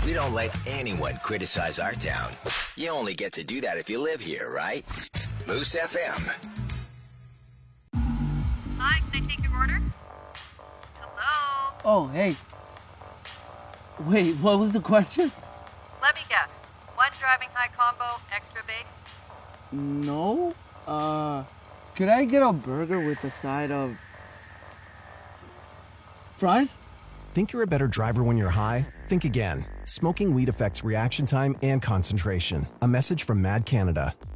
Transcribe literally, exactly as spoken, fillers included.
We don't let anyone criticize our town. You only get to do that if you live here, right? Moose F M. Hi, can I take your order? Hello? Oh, hey. Wait, what was the question? Let me guess. One driving high combo, extra baked? No. Uh, could I get a burger with a side of fries? Think you're a better driver when you're high? Think again. Smoking weed affects reaction time and concentration. A message from Mad Canada.